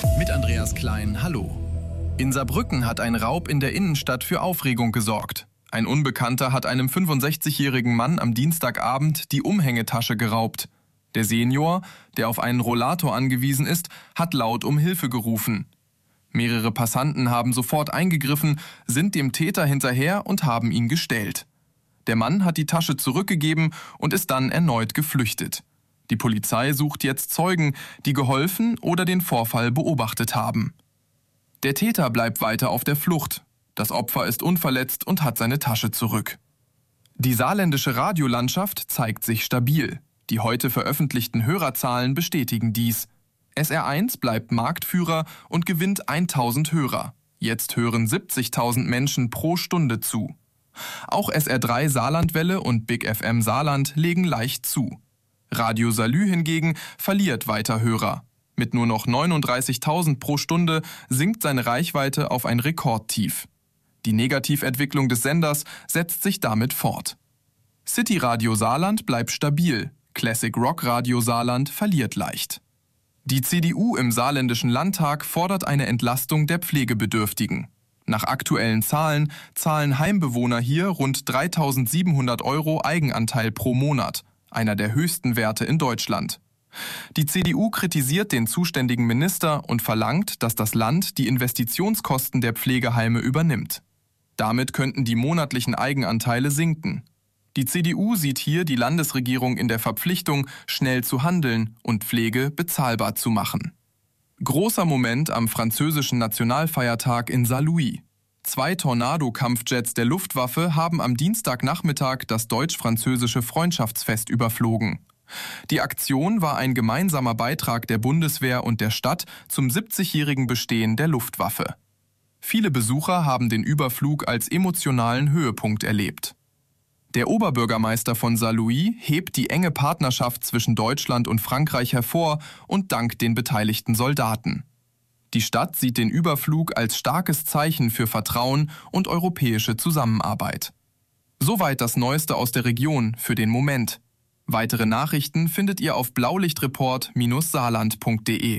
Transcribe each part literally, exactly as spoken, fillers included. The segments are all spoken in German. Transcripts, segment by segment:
Mit Andreas Klein, hallo. In Saarbrücken hat ein Raub in der Innenstadt für Aufregung gesorgt. Ein Unbekannter hat einem fünfundsechzigjährigen Mann am Dienstagabend die Umhängetasche geraubt. Der Senior, der auf einen Rollator angewiesen ist, hat laut um Hilfe gerufen. Mehrere Passanten haben sofort eingegriffen, sind dem Täter hinterher und haben ihn gestellt. Der Mann hat die Tasche zurückgegeben und ist dann erneut geflüchtet. Die Polizei sucht jetzt Zeugen, die geholfen oder den Vorfall beobachtet haben. Der Täter bleibt weiter auf der Flucht. Das Opfer ist unverletzt und hat seine Tasche zurück. Die saarländische Radiolandschaft zeigt sich stabil. Die heute veröffentlichten Hörerzahlen bestätigen dies. S R eins bleibt Marktführer und gewinnt tausend Hörer. Jetzt hören siebzigtausend Menschen pro Stunde zu. Auch S R drei Saarlandwelle und Big F M Saarland legen leicht zu. Radio Salü hingegen verliert weiter Hörer. Mit nur noch neununddreißigtausend pro Stunde sinkt seine Reichweite auf ein Rekordtief. Die Negativentwicklung des Senders setzt sich damit fort. City Radio Saarland bleibt stabil, Classic Rock Radio Saarland verliert leicht. Die C D U im Saarländischen Landtag fordert eine Entlastung der Pflegebedürftigen. Nach aktuellen Zahlen zahlen Heimbewohner hier rund dreitausendsiebenhundert Euro Eigenanteil pro Monat, einer der höchsten Werte in Deutschland. Die C D U kritisiert den zuständigen Minister und verlangt, dass das Land die Investitionskosten der Pflegeheime übernimmt. Damit könnten die monatlichen Eigenanteile sinken. Die C D U sieht hier die Landesregierung in der Verpflichtung, schnell zu handeln und Pflege bezahlbar zu machen. Großer Moment am französischen Nationalfeiertag in Saarlouis. Zwei Tornado-Kampfjets der Luftwaffe haben am Dienstagnachmittag das deutsch-französische Freundschaftsfest überflogen. Die Aktion war ein gemeinsamer Beitrag der Bundeswehr und der Stadt zum siebzigjährigen Bestehen der Luftwaffe. Viele Besucher haben den Überflug als emotionalen Höhepunkt erlebt. Der Oberbürgermeister von Saarlouis hebt die enge Partnerschaft zwischen Deutschland und Frankreich hervor und dankt den beteiligten Soldaten. Die Stadt sieht den Überflug als starkes Zeichen für Vertrauen und europäische Zusammenarbeit. Soweit das Neueste aus der Region für den Moment. Weitere Nachrichten findet ihr auf blaulichtreport Bindestrich saarland punkt de.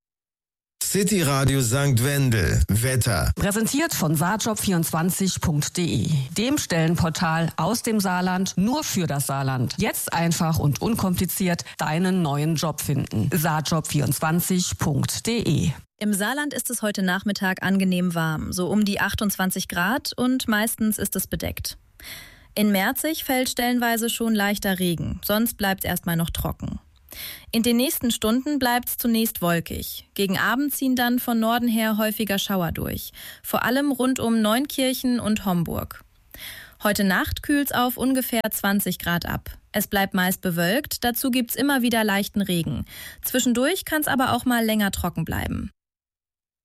City Radio Sankt Wendel. Wetter. Präsentiert von saarjob vierundzwanzig punkt de, dem Stellenportal aus dem Saarland nur für das Saarland. Jetzt einfach und unkompliziert deinen neuen Job finden. saarjob vierundzwanzig punkt de. Im Saarland ist es heute Nachmittag angenehm warm, so um die achtundzwanzig Grad und meistens ist es bedeckt. In Merzig fällt stellenweise schon leichter Regen, sonst bleibt es erstmal noch trocken. In den nächsten Stunden bleibt es zunächst wolkig. Gegen Abend ziehen dann von Norden her häufiger Schauer durch, vor allem rund um Neunkirchen und Homburg. Heute Nacht kühlt es auf ungefähr zwanzig Grad ab. Es bleibt meist bewölkt, dazu gibt es immer wieder leichten Regen. Zwischendurch kann es aber auch mal länger trocken bleiben.